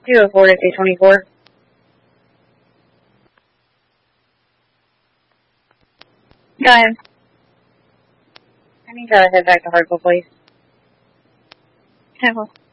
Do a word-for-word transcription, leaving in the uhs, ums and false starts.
two oh four to two twenty-four. Go ahead. I need to head back to Hartsville, please. Okay, well.